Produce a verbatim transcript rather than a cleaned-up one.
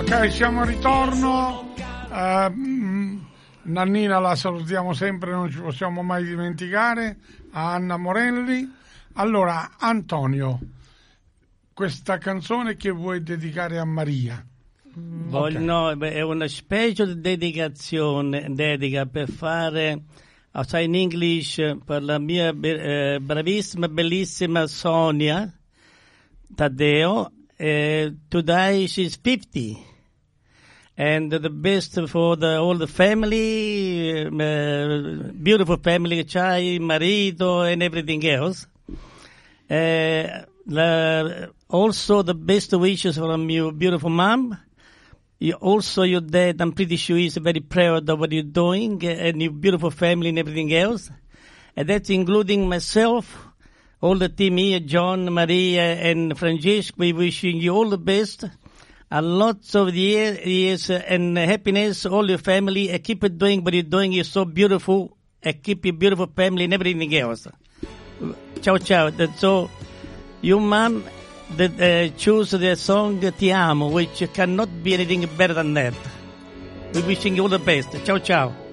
Ok, siamo a ritorno. Uh, Nannina la salutiamo sempre, non ci possiamo mai dimenticare, a Anna Morelli. Allora, Antonio, questa canzone che vuoi dedicare a Maria? Voglio, okay. No, è una special dedicazione, dedica per fare, uh, in English, per la mia eh, bravissima, bellissima Sonia Taddeo. Uh, today she's fifty. And the best for the all the family, uh, beautiful family, Chai, marito, and everything else. Uh, the, also the best wishes from your beautiful mom. You also your dad, I'm pretty sure he's very proud of what you're doing, and your beautiful family and everything else. And that's including myself, all the team here, John, Maria, and Francesco. We wishing you all the best. And lots of years, years uh, and happiness, all your family. Uh, keep it doing what you're doing. You're so beautiful. Uh, keep your beautiful family and everything else. Ciao, ciao. So, your mom that, uh, chose the song Ti Amo, which cannot be anything better than that. We're wishing you all the best. Ciao, ciao.